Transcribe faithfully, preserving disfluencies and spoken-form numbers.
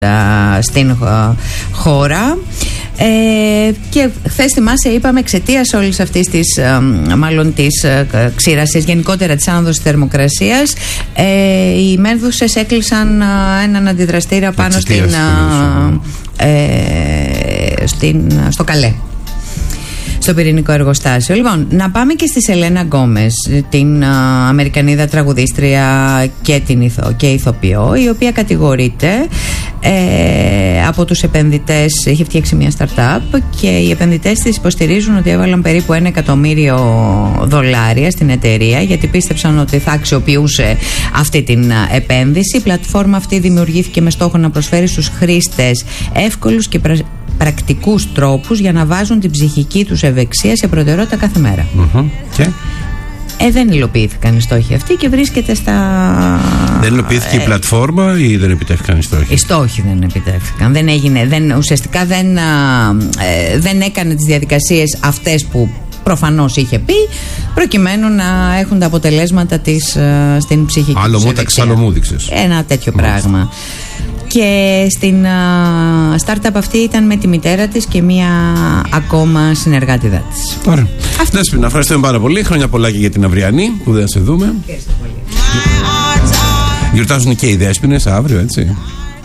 στην χώρα. Ε, και χθες θυμάσαι, είπαμε, εξαιτίας όλης αυτής της ε, μάλλον της ε, ξήρασης, γενικότερα της άνοδος της θερμοκρασίας, ε, οι Μέρδουσες έκλεισαν ε, έναν αντιδραστήρα πάνω στην, ε, ε, στην, στο Καλέ, στο πυρηνικό εργοστάσιο. Λοιπόν, να πάμε και στη Σελένα Γκόμες, την α, Αμερικανίδα τραγουδίστρια και, την ηθο, και ηθοποιό, η οποία κατηγορείται ε, από τους επενδυτές. Έχει φτιάξει μια startup και οι επενδυτές της υποστηρίζουν ότι έβαλαν περίπου ένα εκατομμύριο δολάρια στην εταιρεία, γιατί πίστεψαν ότι θα αξιοποιούσε αυτή την επένδυση. Η πλατφόρμα αυτή δημιουργήθηκε με στόχο να προσφέρει στους χρήστες εύκολους και πρα... πρακτικούς τρόπους για να βάζουν την ψυχική τους ευεξία σε προτεραιότητα κάθε μέρα. Mm-hmm. Και? Ε, δεν υλοποιήθηκαν οι στόχοι αυτοί και βρίσκεται στα... Δεν υλοποιήθηκε ε, η πλατφόρμα ή δεν επιτεύχθηκαν οι στόχοι? Οι στόχοι δεν επιτεύχθηκαν. Δεν έγινε, δεν, ουσιαστικά δεν, ε, δεν έκανε τις διαδικασίες αυτές που προφανώς είχε πει, προκειμένου να έχουν τα αποτελέσματα της ε, στην ψυχική Άλλο τους μου, ευεξία. Άλλο μου δείξες. Ένα τέτοιο Μάλιστα. πράγμα. Και στην uh, startup αυτή ήταν με τη μητέρα της και μία ακόμα συνεργάτηδα της. Ωραία. Δέσποινα, ευχαριστούμε πάρα πολύ. Χρόνια πολλά και για την αυριανή που δεν θα σε δούμε. Ευχαριστώ πολύ. Γιορτάζουν και οι Δέσποινες αύριο, έτσι.